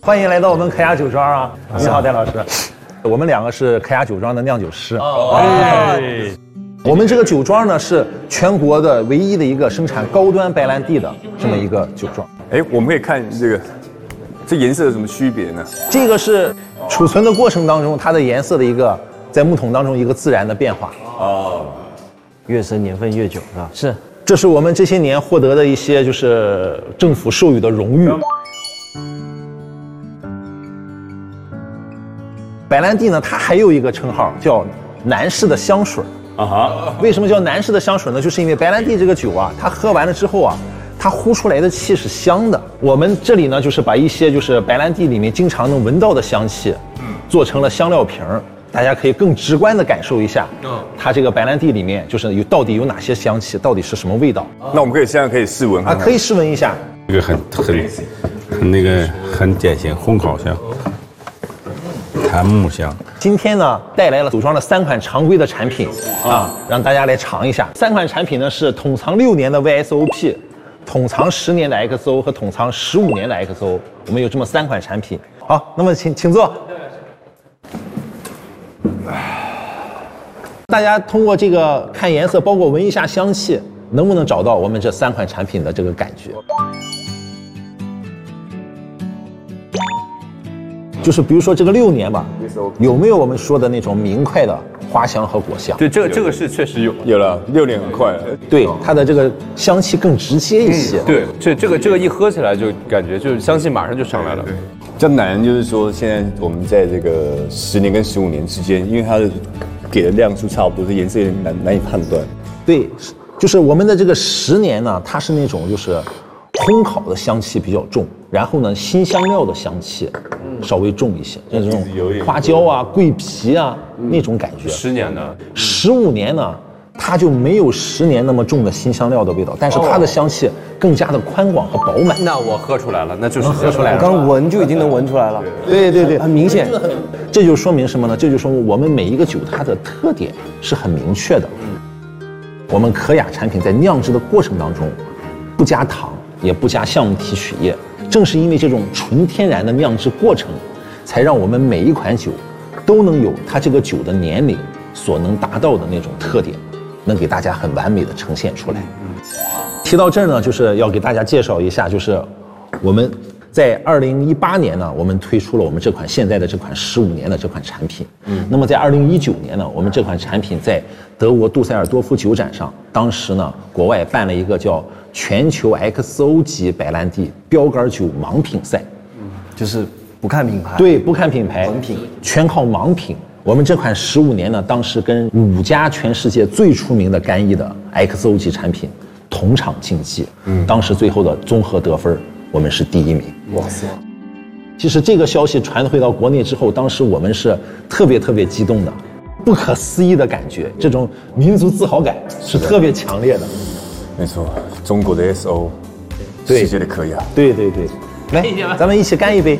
欢迎来到我们可雅酒庄啊！你好，戴老师。我们两个是可雅酒庄的酿酒师。我们这个酒庄呢是全国的唯一的一个生产高端白兰地的这么一个酒庄。 我们可以看这颜色有什么区别呢？ 这个是储存的过程当中它的颜色的一个在木桶当中一个自然的变化。 越深年份越久是吧？是。 这是我们这些年获得的一些就是政府授予的荣誉。白兰地呢，它还有一个称号叫男士的香水。为什么叫男士的香水呢？就是因为白兰地这个酒啊，它喝完了之后啊，它呼出来的气是香的。我们这里呢，就是把一些就是白兰地里面经常能闻到的香气，做成了香料瓶，大家可以更直观的感受一下，它这个白兰地里面就是到底有哪些香气，到底是什么味道。 那我们现在可以试闻啊， 可以试闻一下。 这个很典型烘烤香。檀木香。 今天呢，带来了酒庄的3款常规的产品让大家来尝一下。3款产品呢是桶藏6年的 VSOP， 桶藏10年的 XO 和桶藏15年的 XO， 我们有这么3款产品。好，那么请坐。大家通过这个看颜色，包括闻一下香气，能不能找到我们这3款产品的这个感觉？就是比如说这个6年吧，有没有我们说的那种明快的花香和果香？ 对，这个是确实有了，6年很快了。 对，它的这个香气更直接一些。 对，这个一喝起来就感觉就是香气马上就上来了。 比较难就是说，现在我们在这个10年跟15年之间，因为它的给的量数差不多，这颜色有点难以判断。 对，就是我们的这个10年呢，它是那种就是烘烤的香气比较重，然后呢辛香料的香气稍微重一些，这种花椒啊、桂皮啊那种感觉。 10年的 ，15年呢，它就没有10年那么重的辛香料的味道，但是它的香气更加的宽广和饱满。 那我喝出来了，那就是喝出来了。 我刚闻就已经能闻出来了。 对， 很明显。 这就说明什么呢？这就说明我们每一个酒它的特点是很明确的。我们可雅产品在酿制的过程当中，不加糖，也不加橡木提取液。正是因为这种纯天然的酿制过程，才让我们每一款酒都能有它这个酒的年龄所能达到的那种特点，能给大家很完美的呈现出来。提到这儿呢，就是要给大家介绍一下，就是我们在2018年呢，我们推出了我们这款现在的这款15年的这款产品。那么在2019年呢，我们这款产品在德国杜塞尔多夫酒展上，当时呢国外办了一个叫全球 XO 级白兰地标杆酒盲品赛， 就是不看品牌。 对，不看品牌， 盲品， 全靠盲品。我们这款15年呢，当时跟5家全世界最出名的干邑的 XO 级产品同场竞技，当时最后的综合得分，我们是第1名。哇塞！其实这个消息传回到国内之后，当时我们是特别激动的，不可思议的感觉，这种民族自豪感是特别强烈的。 没错，中国的 SO， 世界的可雅。 对，来，咱们一起干一杯。